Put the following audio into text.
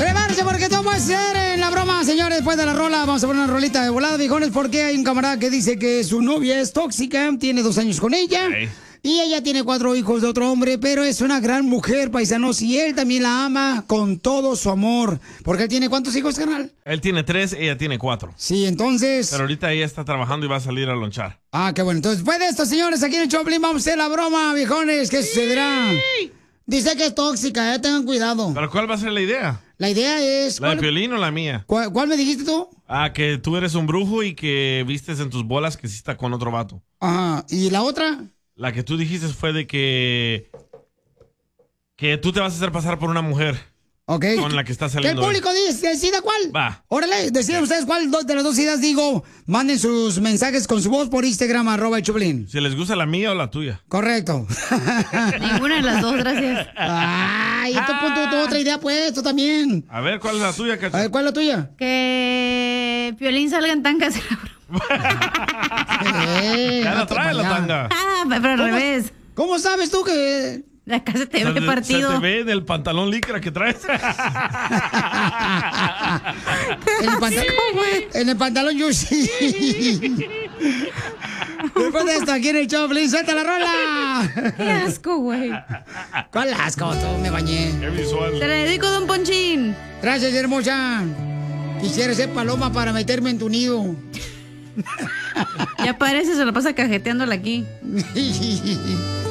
Prepárense porque todo puede ser en la broma, señores. Después de la rola, vamos a poner una rolita de volada, viejones, porque hay un camarada que dice que su novia es tóxica, tiene 2 años con ella. Hey. Y ella tiene 4 hijos de otro hombre, pero es una gran mujer, paisanos, y él también la ama con todo su amor. Porque él tiene ¿cuántos hijos, carnal? Él tiene 3, ella tiene 4. Sí, entonces... Pero ahorita ella está trabajando y va a salir a lonchar. Ah, qué bueno. Entonces, después de esto, señores, aquí en el Choplin vamos a hacer la broma, viejones. ¿Qué sucederá? Dice que es tóxica, tengan cuidado. ¿Pero cuál va a ser la idea? La idea es... ¿La de Piolín o la mía? ¿Cuál me dijiste tú? Ah, que tú eres un brujo y que vistes en tus bolas que sí está con otro vato. Ajá. ¿Y la otra? La que tú dijiste fue de que tú te vas a hacer pasar por una mujer. Ok. Con la que está Que el saliendo. público decida cuál. Va. Órale, deciden ustedes cuál de las dos ideas digo. Manden sus mensajes con su voz por Instagram, @Choplin. Si les gusta la mía o la tuya. Correcto. Ninguna de las dos, gracias. Ay, tu otra idea, pues, tú también. A ver, ¿cuál es la tuya, Cacha? A ver, ¿cuál es la tuya? Que Piolín salga en tangas. Ya la trae la tanga. Ah, pero al revés. ¿Cómo sabes tú que...? Acá se te ve partido. Se te ve en el pantalón licra que traes. En el pantalón yo sí. Después de esto, aquí en el Choplin, ¡suelta la rola! ¡Qué asco, güey! ¿Cuál asco? Tú me bañé. ¡Qué visual! Te la dedico, don Ponchín. Gracias, hermosa. Quisiera ser paloma para meterme en tu nido. Ya parece, se lo pasa cajeteándola aquí.